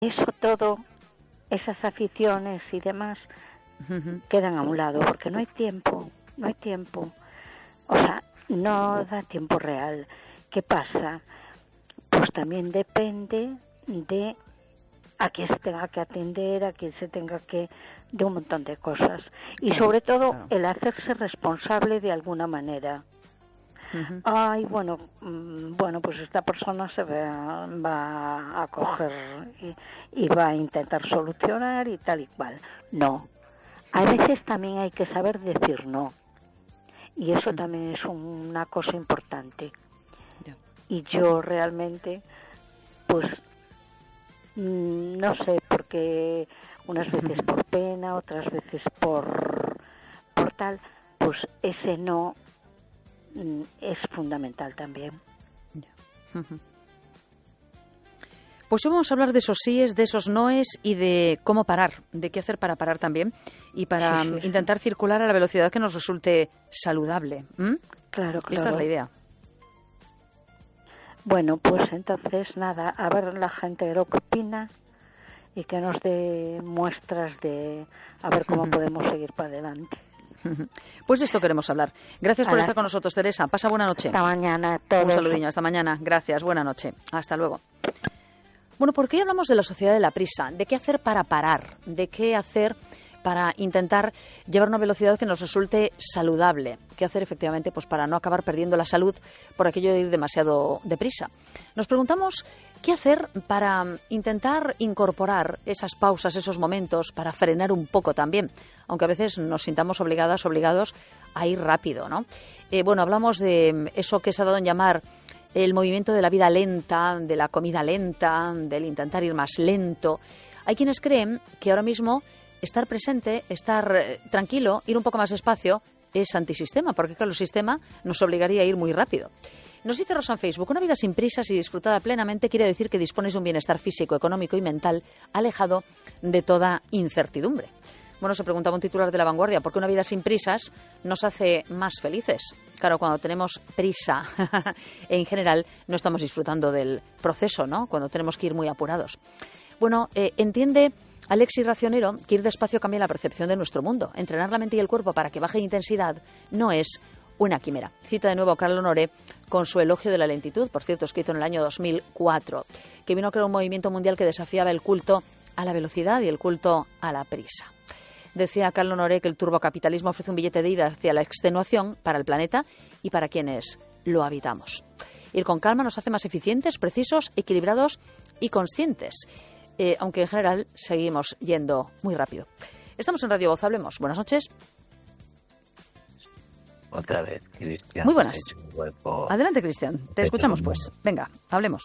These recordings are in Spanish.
eso todo, esas aficiones y demás, quedan a un lado, porque no hay tiempo. O sea, no da tiempo real. ¿Qué pasa? Pues también depende de a quién se tenga que atender, a quién se tenga que... de un montón de cosas. Y sobre todo, el hacerse responsable de alguna manera. Ay, bueno, pues esta persona se va a coger y va a intentar solucionar y tal y cual. No. A veces también hay que saber decir no. Y eso también es una cosa importante. Y yo realmente, pues, no sé, porque unas veces por pena, otras veces por tal, pues ese no es fundamental también. Pues hoy vamos a hablar de esos síes, de esos noes y de cómo parar, de qué hacer para parar también y para intentar circular a la velocidad que nos resulte saludable. Claro. Esta es la idea. Bueno, pues entonces nada, a ver la gente lo que opina y que nos dé muestras de a ver cómo podemos seguir para adelante. Pues de esto queremos hablar. Gracias por estar con nosotros, Teresa. Pasa buena noche. Hasta mañana. Un saludiño. Hasta mañana. Gracias. Buena noche. Hasta luego. Bueno, ¿por qué hablamos de la sociedad de la prisa? ¿De qué hacer para parar? ¿De qué hacer para intentar llevar una velocidad que nos resulte saludable? ¿Qué hacer efectivamente pues para no acabar perdiendo la salud por aquello de ir demasiado deprisa? Nos preguntamos qué hacer para intentar incorporar esas pausas, esos momentos, para frenar un poco también, aunque a veces nos sintamos obligados a ir rápido, ¿no? Bueno, hablamos de eso que se ha dado en llamar el movimiento de la vida lenta, de la comida lenta, del intentar ir más lento. Hay quienes creen que ahora mismo estar presente, estar tranquilo, ir un poco más despacio es antisistema, porque claro, el sistema nos obligaría a ir muy rápido. Nos dice Rosa en Facebook, una vida sin prisas y disfrutada plenamente quiere decir que dispones de un bienestar físico, económico y mental alejado de toda incertidumbre. Bueno, se preguntaba un titular de La Vanguardia, ¿por qué una vida sin prisas nos hace más felices? Claro, cuando tenemos prisa, en general, no estamos disfrutando del proceso, ¿no? Cuando tenemos que ir muy apurados. Bueno, entiende Alexis Racionero que ir despacio cambia la percepción de nuestro mundo. Entrenar la mente y el cuerpo para que baje intensidad no es una quimera. Cita de nuevo a Carlo Honoré con su elogio de la lentitud, por cierto, escrito en el año 2004, que vino a crear un movimiento mundial que desafiaba el culto a la velocidad y el culto a la prisa. Decía Carlo Honoré que el turbocapitalismo ofrece un billete de ida hacia la extenuación para el planeta y para quienes lo habitamos. Ir con calma nos hace más eficientes, precisos, equilibrados y conscientes, aunque en general seguimos yendo muy rápido. Estamos en Radio Voz, hablemos. Buenas noches. Otra vez, Cristian. Muy buenas. Adelante, Cristian. Te escuchamos, pues. Venga, hablemos.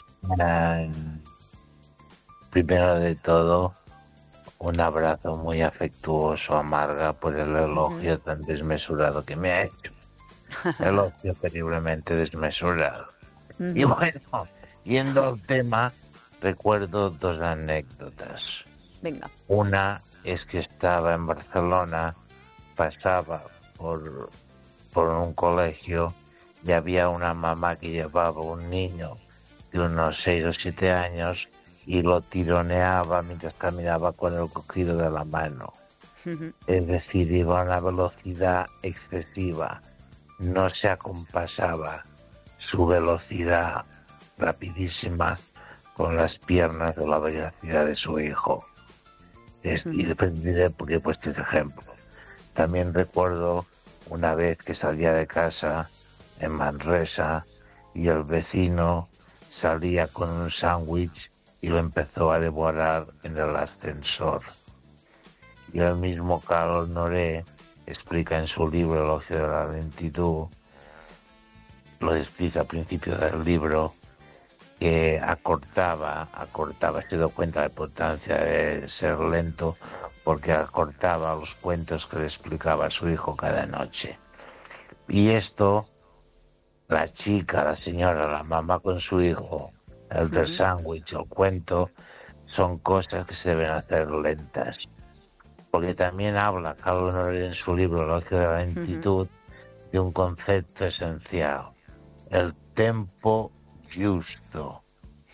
Primero de todo, un abrazo muy afectuoso a Marga por el elogio tan desmesurado que me ha hecho. Elogio terriblemente desmesurado. Y bueno, yendo al tema, recuerdo dos anécdotas. Venga. Una es que estaba en Barcelona, pasaba por un colegio y había una mamá que llevaba un niño de unos 6 o 7 años y lo tironeaba mientras caminaba con el cogido de la mano. Es decir, iba a una velocidad excesiva, no se acompasaba su velocidad rapidísima con las piernas o la velocidad de su hijo. Y después diré por qué he puesto este ejemplo. También recuerdo una vez que salía de casa en Manresa y el vecino salía con un sándwich y lo empezó a devorar en el ascensor. Y el mismo Carlos Honoré explica en su libro El ocio de la lentitud, lo explica al principio del libro, que acortaba, se dio cuenta de la importancia de ser lento, porque acortaba los cuentos que le explicaba a su hijo cada noche. Y esto, la chica, la señora, la mamá con su hijo, el del sándwich, el cuento, son cosas que se deben hacer lentas. Porque también habla Carlos Honoré en su libro El ocio de la lentitud de un concepto esencial, el tempo justo.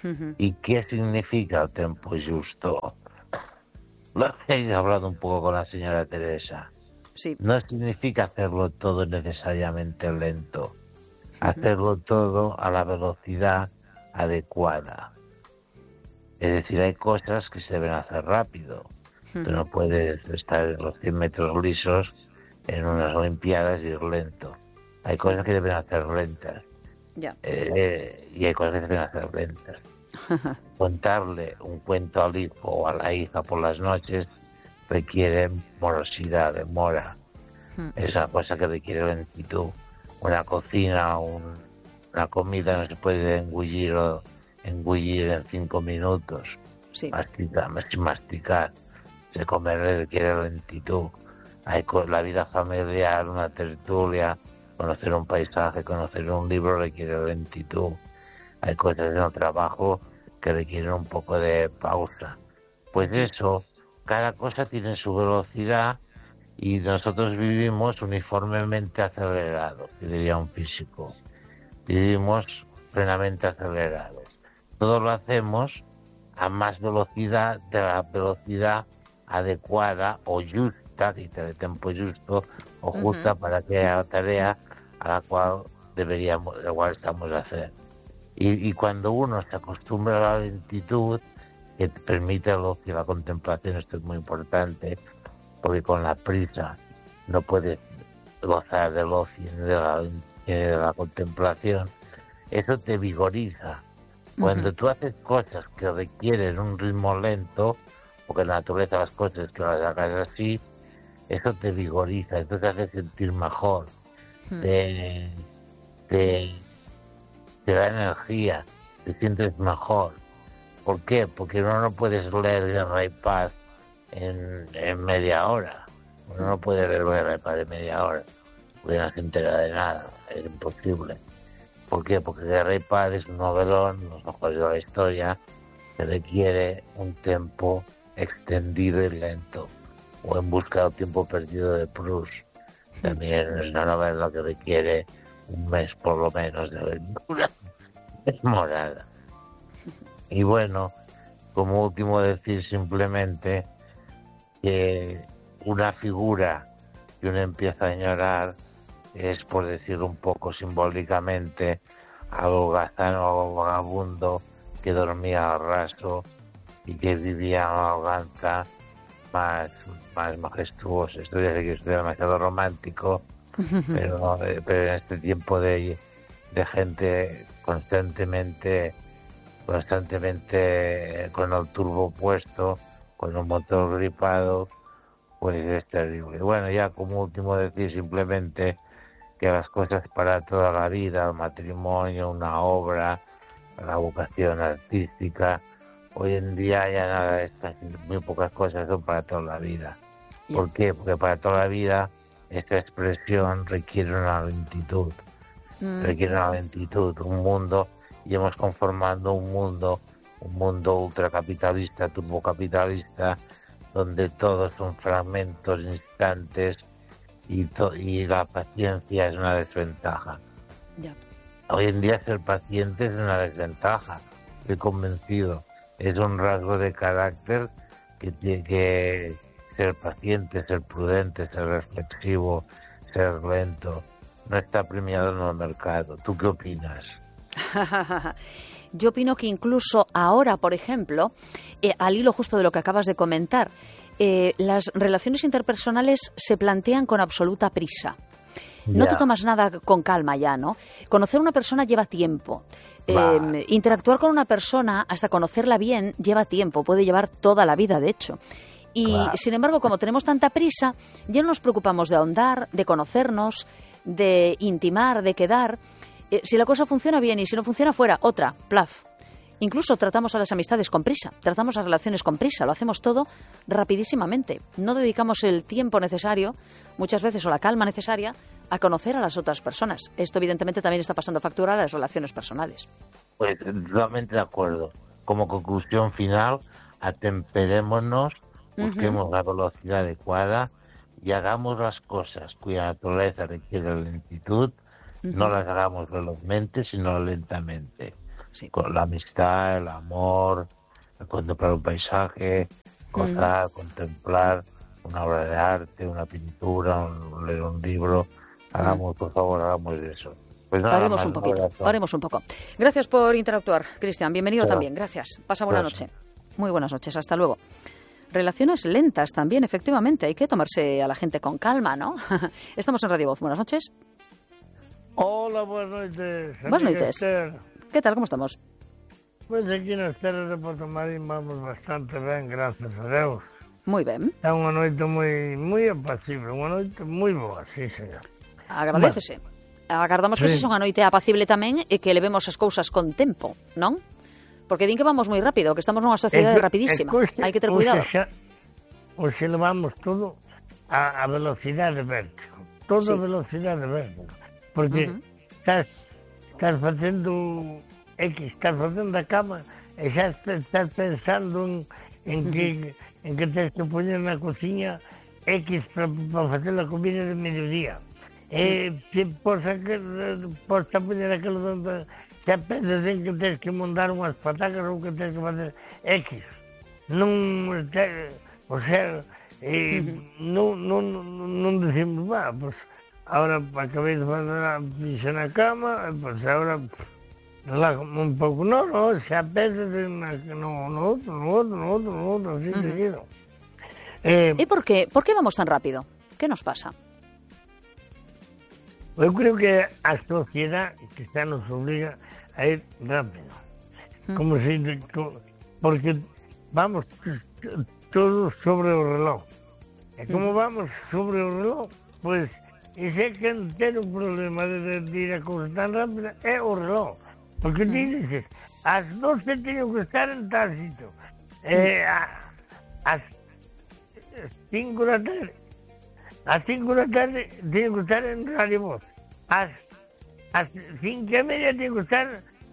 ¿Y qué significa el tiempo justo? Lo he hablado un poco con la señora Teresa. Sí. No significa hacerlo todo necesariamente lento. Hacerlo todo a la velocidad adecuada. Es decir, hay cosas que se deben hacer rápido. Tú no puedes estar en los 100 metros lisos en unas Olimpiadas y ir lento. Hay cosas que deben hacer lentas. Ya. Y hay cosas que deben hacer lentas. Contarle un cuento al hijo o a la hija por las noches requiere morosidad, demora. Es una cosa que requiere lentitud. Una cocina, una comida no se puede engullir en 5 minutos. Sí. Masticar. Se comer requiere lentitud. Hay la vida familiar, una tertulia, conocer un paisaje, conocer un libro requiere lentitud. Hay cosas en el trabajo que requieren un poco de pausa. Pues eso, cada cosa tiene su velocidad y nosotros vivimos uniformemente acelerados, que diría un físico. Vivimos plenamente acelerados. Todo lo hacemos a más velocidad de la velocidad adecuada o justa, de tiempo justo, o justa para aquella tarea a la cual estamos a hacer. Y cuando uno se acostumbra a la lentitud, que te permite el ocio, la contemplación, esto es muy importante, porque con la prisa no puedes gozar del ocio ni de la contemplación, eso te vigoriza. Cuando tú haces cosas que requieren un ritmo lento, porque la naturaleza las cosas que las hagas así, eso te vigoriza, eso te hace sentir mejor, te da energía, te sientes mejor. ¿Por qué? Porque uno no puedes leer Guerra y Paz en media hora. Uno no puede leer Guerra y Paz en media hora, porque no se entera de nada, es imposible. ¿Por qué? Porque Guerra y Paz es un novelón, los mejores de la historia, que requiere un tiempo extendido y lento. O En busca del tiempo perdido de Proust. También es una novela que requiere un mes por lo menos de aventura desmorada. Y bueno, como último decir simplemente que una figura que uno empieza a añorar es, por decirlo un poco simbólicamente, algo holgazano, algo vagabundo, que dormía al raso y que vivía en una holganza más majestuosa. Esto dice que estoy demasiado romántico, pero en este tiempo de gente constantemente con el turbo puesto, con un motor gripado, pues es terrible. Bueno, ya como último decir simplemente que las cosas para toda la vida, el matrimonio, una obra, la vocación artística, hoy en día ya nada, muy pocas cosas son para toda la vida. ¿Por qué? Porque para toda la vida esta expresión requiere una lentitud. Un mundo, y hemos conformado un mundo ultracapitalista, turbocapitalista, donde todos son fragmentos, instantes, y la paciencia es una desventaja. Ya. Hoy en día ser paciente es una desventaja, estoy convencido. Es un rasgo de carácter que tiene que ser paciente, ser prudente, ser reflexivo, ser lento. No está premiado en el mercado. ¿Tú qué opinas? Yo opino que incluso ahora, por ejemplo, al hilo justo de lo que acabas de comentar, las relaciones interpersonales se plantean con absoluta prisa. No te tomas nada con calma ya, ¿no? Conocer a una persona lleva tiempo. Interactuar con una persona, hasta conocerla bien, lleva tiempo. Puede llevar toda la vida, de hecho. Y, sin embargo, como tenemos tanta prisa, ya no nos preocupamos de ahondar, de conocernos, de intimar, de quedar. Si la cosa funciona bien y si no funciona, fuera, otra, plaf. Incluso tratamos a las amistades con prisa, tratamos las relaciones con prisa, lo hacemos todo rapidísimamente. No dedicamos el tiempo necesario, muchas veces, o la calma necesaria, a conocer a las otras personas. Esto, evidentemente, también está pasando factura a las relaciones personales. Pues totalmente de acuerdo. Como conclusión final, atemperémonos, busquemos la velocidad adecuada y hagamos las cosas cuya naturaleza requiere lentitud. No las hagamos velozmente, sino lentamente. Sí. Con la amistad, el amor, contemplar un paisaje, gozar, contemplar una obra de arte, una pintura, leer un libro. Hagamos, por favor, hagamos eso. Pues nada, Paremos un poquito, paremos un poco. Gracias por interactuar, Cristian. Bienvenido también. Gracias. Pasa buena noche. Muy buenas noches. Hasta luego. Relaciones lentas también, efectivamente. Hay que tomarse a la gente con calma, ¿no? Estamos en Radio Voz. Buenas noches. Hola, buenas noches. Buenas noches. ¿Qué tal? ¿Cómo estamos? Pues aquí nas terras de Portomarín vamos bastante ben, gracias a Deus. Moi ben. É unha noite moi apacible, unha noite moi boa, sí, señor. Agradécese. Agardamos que sexa unha noite apacible tamén e que levemos as cousas con tempo, non? Porque din que vamos moi rápido, que estamos nunha sociedade rapidísima. Hai que ter cuidado. Hoxe levamos todo a velocidade de vértigo. Todo a velocidade de vértigo. Porque estás facendo estás facendo a cama e xa estás pensando en que tens que poñer na cociña X para facer a comida de mediodía. E se posa poñer aquilo donde xa pensas en que tens que montar unhas patacas ou que tens que facer X. Non, o sea, non decimos, pues, ahora acabei de fazer a pixa na cama, pues agora relajo un pouco. Non, xa pensas no outro, así seguido. E por que vamos tan rápido? Que nos pasa? Eu creo que a sociedade que xa nos obliga a ir rápido. Como se, porque vamos todos sobre o reloj. E como vamos sobre o reloj, pois, ese que ten un problema de ir a cousa tan rápida é o reloj. Porque ti dices, ás 12 teño que estar en tal sitio. Ás 5 da tarde. Ás 5 da tarde teño que estar en Radio Voz. Ás 5:30 teño que estar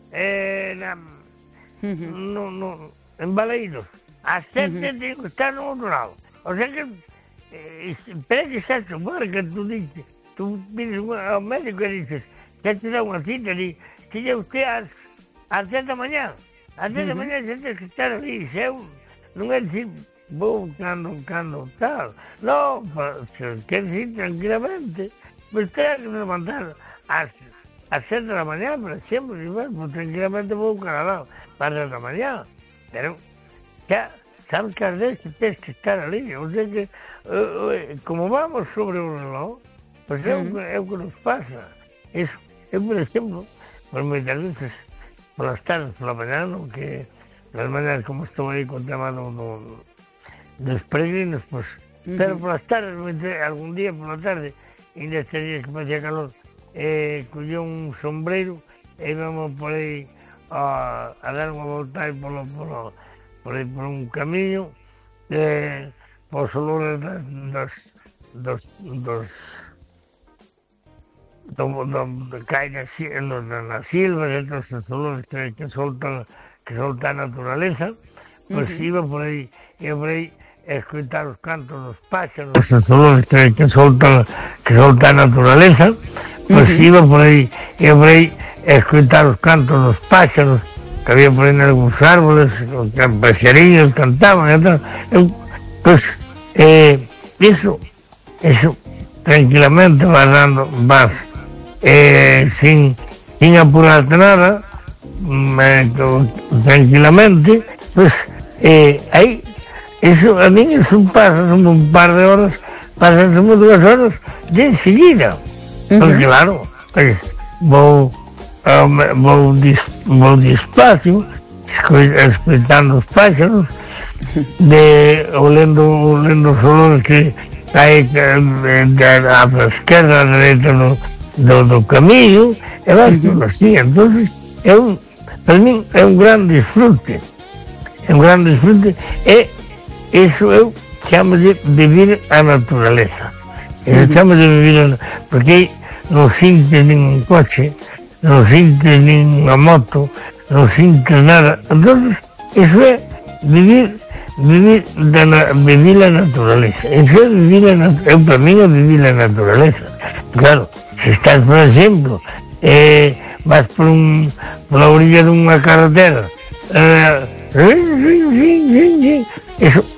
en Balaídos. Ás 7 teño que estar no outro lado. O sea que, espera que xa se marca, tú vienes ao médico e dices, xa te dá unha cita, e que usted ás 7 da mañá. Ás 7 da mañá xa tens que estar ali. Non é dicir, vou cando tal. Non, quer dicir tranquilamente, pois terá que levantar ás 7 da mañá, por exemplo, e pues tranquilamente vou Canadá para as 7 da mañá. Pero xa sabes que ás 10 tens que estar ali. O sea que, como vamos sobre o reloj, pois é o que nos pasa. Eu, por exemplo, por moitas veces, polas tardes, pola mañá, que las mañanas, como estou aí con o tema dos peregrinos, pues, pero polas tardes, algún día pola tarde, ainda este día que facía calor, colleu un sombreiro e íbamos por aí a dar unha volta aí por un camiño, pos olores que caen nas silvas, estos olores que solta a naturaleza, pues iba por aí a escoitar os cantos dos páxaros, os olores que solta a naturaleza, pues iba por aí a escoitar os cantos dos páxaros que había por aí nalgúns árboles, os paxarillos cantaban e tal. Pues eso tranquilamente vas sin apurarte nada, tranquilamente, pues aí, eso a mí es un par de horas, pasan 2 horas de enseguida. Porque claro, pues, vou despacio, escoitando os páxaros, olendo os olores que hai a esquerda, a dereita do camiño, e vas todo así. Entonces, para mí é un gran disfrute. E iso eu chamo de vivir a naturaleza. Chamo de vivir porque non sintes nin coche, non sintes nin unha moto, non sintes nada. Entonces, iso é vivir a naturaleza. Eso é vivir para mí é vivir a naturaleza. Claro, se estás, por exemplo, vas por la orilla de una carretera, eso